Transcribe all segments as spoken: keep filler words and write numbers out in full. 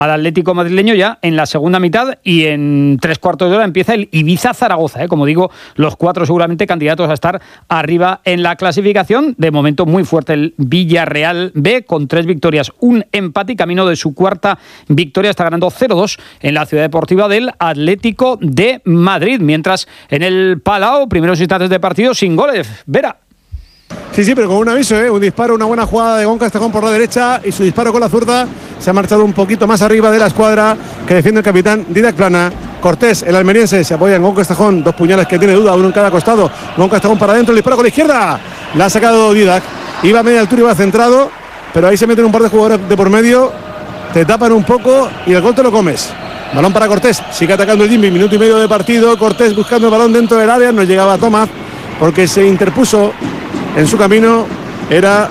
al Atlético madrileño ya en la segunda mitad, y en tres cuartos de hora empieza el Ibiza-Zaragoza, ¿eh? Como digo, los cuatro seguramente candidatos a estar arriba en la clasificación. De momento muy fuerte el Villarreal B, con tres victorias, un empate y camino de su cuarta victoria. Está ganando cero dos en la Ciudad Deportiva del Atlético de Madrid, mientras en el Palau, primeros instantes de partido sin goles. Vera. Sí, sí, pero con un aviso, ¿eh? Un disparo, una buena jugada de Gon Castejón por la derecha, y su disparo con la zurda se ha marchado un poquito más arriba de la escuadra que defiende el capitán Didac Plana. Cortés, el almeriense, se apoya en Gon Castejón, dos puñales que tiene duda, uno en cada costado. Gon Castejón para adentro, el disparo con la izquierda, la ha sacado Didac, iba a media altura, iba centrado, pero ahí se meten un par de jugadores de por medio, te tapan un poco y el gol te lo comes. Balón para Cortés, sigue atacando el Jimmy, minuto y medio de partido. Cortés buscando el balón dentro del área, no llegaba a Tomás porque se interpuso en su camino, era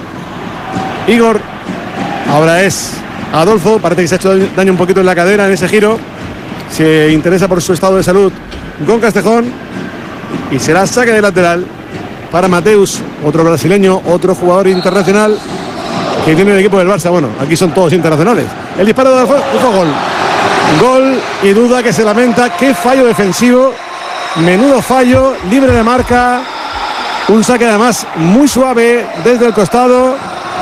Igor, ahora es Adolfo, parece que se ha hecho daño un poquito en la cadera en ese giro, se interesa por su estado de salud Gon Castejón, y será saque de lateral para Mateus, otro brasileño, otro jugador internacional que tiene el equipo del Barça. Bueno, aquí son todos internacionales. El disparo de Adolfo, hizo gol, gol y duda que se lamenta, qué fallo defensivo, menudo fallo, libre de marca. Un saque además muy suave desde el costado,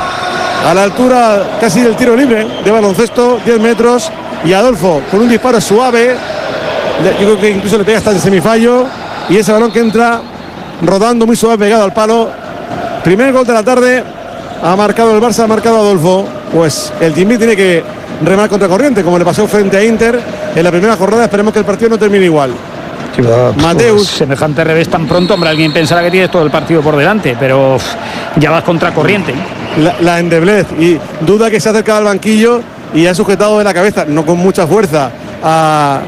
a la altura casi del tiro libre de baloncesto, diez metros, y Adolfo con un disparo suave, yo creo que incluso le pega hasta el semifallo, y ese balón que entra rodando muy suave, pegado al palo. Primer gol de la tarde, ha marcado el Barça, ha marcado Adolfo. Pues el Jimmy tiene que remar contra corriente, como le pasó frente a Inter en la primera jornada. Esperemos que el partido no termine igual. Sí, Mateus, pues, semejante revés tan pronto, hombre, alguien pensará que tienes todo el partido por delante, pero uf, ya vas contra corriente. La, la endeblez, y duda que se ha acercado al banquillo y ha sujetado de la cabeza, no con mucha fuerza, a,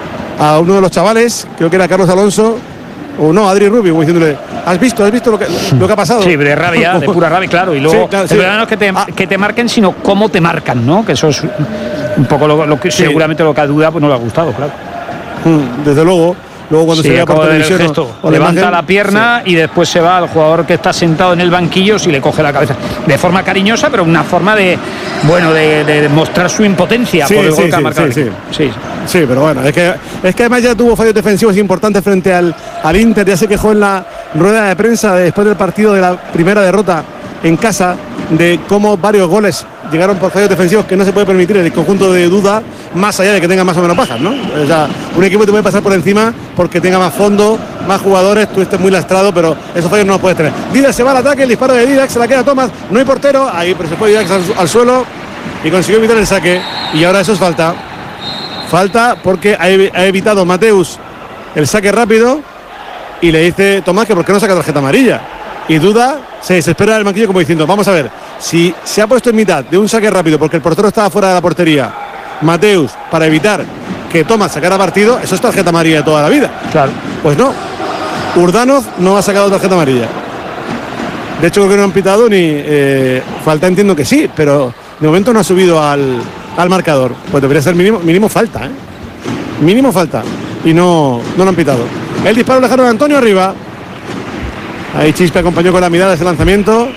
a uno de los chavales, creo que era Carlos Alonso, o no, Adri Rubio, como diciéndole, ¿has visto, has visto lo que, lo que ha pasado? Sí, de rabia, de pura rabia, claro. Y luego, sí, claro, sí. El problema no es que te, ah. que te marquen, sino cómo te marcan, ¿no? Que eso es un poco lo, lo que sí. Seguramente lo que a Duda pues no le ha gustado, claro. Desde luego. Luego cuando sí, se vea por televisión gesto, o, o levanta la, la pierna, sí. Y después se va al jugador que está sentado en el banquillo, si le coge la cabeza de forma cariñosa, pero una forma de, bueno, de, de mostrar su impotencia, sí, por el sí, gol que sí, ha marcado. Sí, sí. Sí. sí, pero bueno, es que, es que además ya tuvo fallos defensivos importantes frente al, al Inter. Ya se quejó en la rueda de prensa después del partido de la primera derrota en casa de cómo varios goles llegaron por fallos defensivos que no se puede permitir en el conjunto de Duda, más allá de que tenga más o menos bajas, ¿no? O sea, un equipo te puede pasar por encima porque tenga más fondo, más jugadores, tú estés muy lastrado, pero esos fallos no los puedes tener. Didac se va al ataque, el disparo de Didac, se la queda Tomás, no hay portero, ahí pero se fue Didac al, al suelo y consiguió evitar el saque, y ahora eso es falta. Falta porque ha, ha evitado Mateus el saque rápido, y le dice Tomás que por qué no saca tarjeta amarilla. Y Duda se desespera del banquillo como diciendo, vamos a ver, si se ha puesto en mitad de un saque rápido porque el portero estaba fuera de la portería, Mateus, para evitar que Tomás sacara partido, eso es tarjeta amarilla de toda la vida. Claro. Pues no, Urdanov no ha sacado tarjeta amarilla. De hecho creo que no han pitado ni eh, falta, entiendo que sí, pero de momento no ha subido al, al marcador. Pues debería ser mínimo, mínimo falta, ¿eh? Mínimo falta. Y no, no lo han pitado. El disparo lejano de Antonio arriba. Ahí Chispe acompañó con la mirada ese lanzamiento.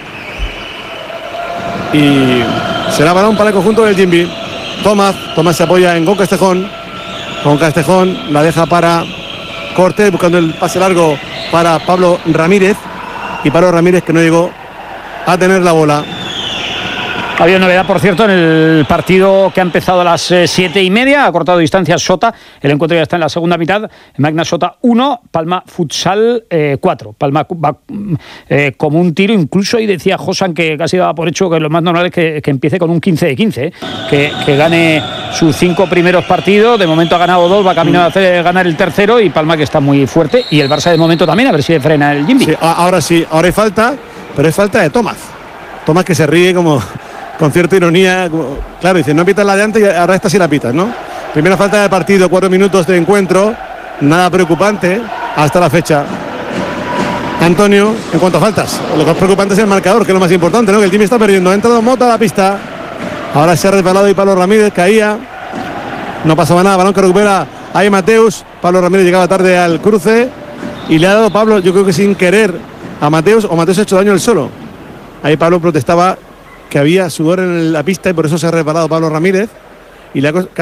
Y será balón para el conjunto del Jimby. Tomás, Tomás se apoya en Gon Castejón. Gon Castejón la deja para Cortés, buscando el pase largo para Pablo Ramírez. Y Pablo Ramírez que no llegó a tener la bola. Había novedad, por cierto, en el partido que ha empezado a las eh, siete y media, ha cortado distancia Sota, el encuentro ya está en la segunda mitad, Magna Sota uno, Palma Futsal eh, cuatro, Palma va eh, como un tiro, incluso ahí decía Josan que casi daba por hecho que lo más normal es que, que empiece con un quince de quince, eh, que, que gane sus cinco primeros partidos, de momento ha ganado dos, va camino a hacer, ganar el tercero, y Palma que está muy fuerte, y el Barça de momento también, a ver si le frena el Jimby. Sí, ahora sí, ahora hay falta, pero es falta de Tomás, Tomás que se ríe como... con cierta ironía, claro, dice, no pitas la de antes y ahora esta sí la pitas, ¿no? Primera falta de partido, cuatro minutos de encuentro, nada preocupante hasta la fecha. Antonio, en cuanto a faltas, lo más preocupante es el marcador, que es lo más importante, ¿no? Que el Jimmy está perdiendo, ha entrado Mota a la pista, ahora se ha resbalado y Pablo Ramírez caía, no pasaba nada, balón que recupera ahí Mateus, Pablo Ramírez llegaba tarde al cruce y le ha dado Pablo, yo creo que sin querer, a Mateus, o Mateus ha hecho daño él solo. Ahí Pablo protestaba que había sudor en la pista y por eso se ha resbalado Pablo Ramírez, y la cosa